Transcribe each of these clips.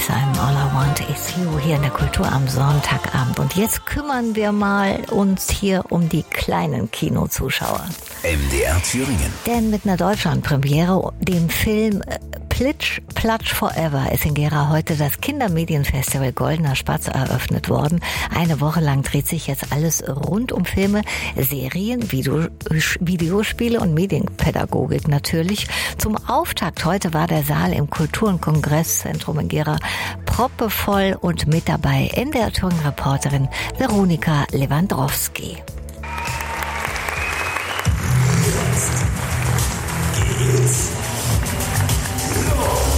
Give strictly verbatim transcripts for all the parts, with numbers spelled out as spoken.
sein. All I Want Is You hier in der Kultur am Sonntagabend. Und jetzt kümmern wir mal uns hier um die kleinen Kinozuschauer. M D R Thüringen. Denn mit einer Deutschlandpremiere, dem Film Plitsch, Platsch Forever, ist in Gera heute das Kindermedienfestival Goldener Spatz eröffnet worden. Eine Woche lang dreht sich jetzt alles rund um Filme, Serien, Video, Videospiele und Medienpädagogik natürlich. Zum Auftakt heute war der Saal im Kultur- und Kongresszentrum in Gera proppevoll und mit dabei N D R Thüringen-Reporterin Veronika Lewandowski. Jetzt geht's los.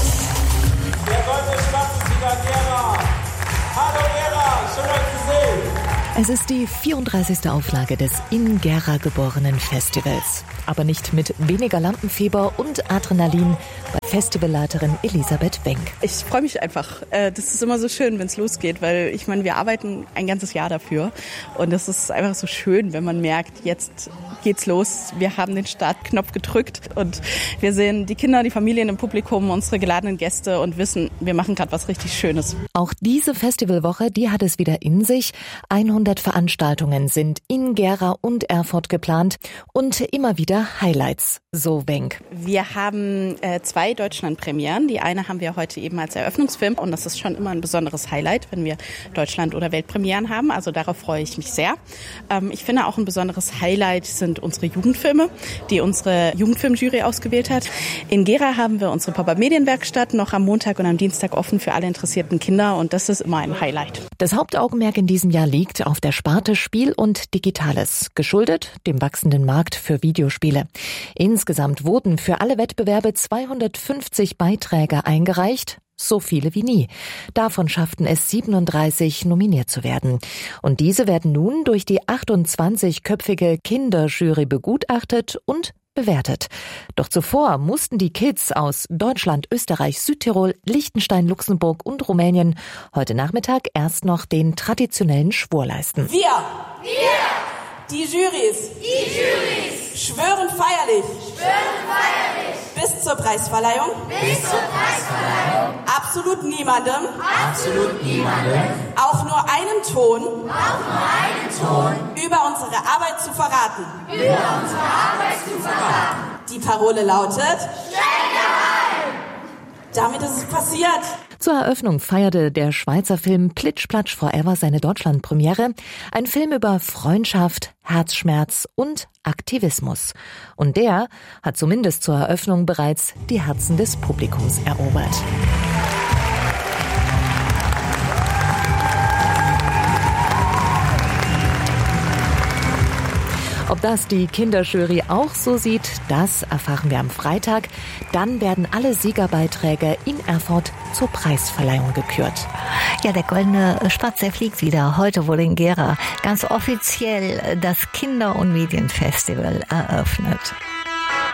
Der Goldene Spatz ist wieder in Gera. Hallo Gera, schön euch zu sehen. Es ist die vierunddreißigste Auflage des in Gera geborenen Festivals. Aber nicht mit weniger Lampenfieber und Adrenalin bei Festivalleiterin Elisabeth Wenk. Ich freue mich einfach. Das ist immer so schön, wenn es losgeht, weil ich meine, wir arbeiten ein ganzes Jahr dafür. Und es ist einfach so schön, wenn man merkt, jetzt geht's los. Wir haben den Startknopf gedrückt und wir sehen die Kinder, die Familien im Publikum, unsere geladenen Gäste und wissen, wir machen gerade was richtig Schönes. Auch diese Festivalwoche, die hat es wieder in sich. hundert Veranstaltungen sind in Gera und Erfurt geplant und immer wieder Highlights, so Wenk. Wir haben äh, zwei Deutschlandpremieren. Die eine haben wir heute eben als Eröffnungsfilm und das ist schon immer ein besonderes Highlight, wenn wir Deutschland- oder Weltpremieren haben. Also darauf freue ich mich sehr. Ähm, ich finde auch ein besonderes Highlight sind unsere Jugendfilme, die unsere Jugendfilmjury ausgewählt hat. In Gera haben wir unsere Pop-up Medienwerkstatt noch am Montag und am Dienstag offen für alle interessierten Kinder und das ist immer ein Highlight. Das Hauptaugenmerk in diesem Jahr liegt auf der Sparte Spiel und Digitales, geschuldet dem wachsenden Markt für Videospiele. Insgesamt wurden für alle Wettbewerbe zweihundertfünfzig Beiträge eingereicht, so viele wie nie. Davon schafften es siebenunddreißig, nominiert zu werden. Und diese werden nun durch die achtundzwanzigköpfige Kinderjury begutachtet und bewertet. Doch zuvor mussten die Kids aus Deutschland, Österreich, Südtirol, Liechtenstein, Luxemburg und Rumänien heute Nachmittag erst noch den traditionellen Schwur leisten. Wir, wir, die Jurys, die Jurys, schwören feierlich, schwören feierlich, bis zur Preisverleihung, bis zur Preisverleihung, absolut niemandem, absolut niemandem, auch nur einen Ton, auch nur einen Ton, über unsere Arbeit zu verraten, über unsere Arbeit zu verraten. Die Parole lautet, Schlägerei! Damit ist es passiert. Zur Eröffnung feierte der Schweizer Film Plitsch, Platsch Forever seine Deutschlandpremiere. Ein Film über Freundschaft, Herzschmerz und Aktivismus. Und der hat zumindest zur Eröffnung bereits die Herzen des Publikums erobert. Ob das die Kinderjury auch so sieht, das erfahren wir am Freitag. Dann werden alle Siegerbeiträge in Erfurt zur Preisverleihung gekürt. Ja, der Goldene Spatz, der fliegt wieder. Heute wurde in Gera ganz offiziell das Kinder- und Medienfestival eröffnet.